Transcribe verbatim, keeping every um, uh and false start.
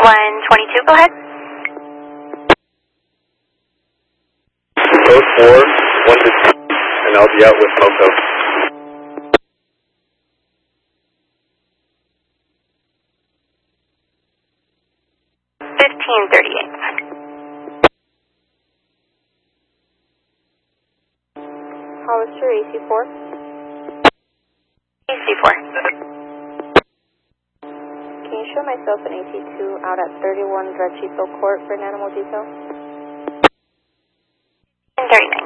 one twenty-two, go ahead. Code four, one to two, and I'll be out with Moco. fifteen thirty-eight. Hollister, A C four. A C four. Can you show myself an A T two out at thirty-one Ranchito Court for an animal detail? ten thirty-nine.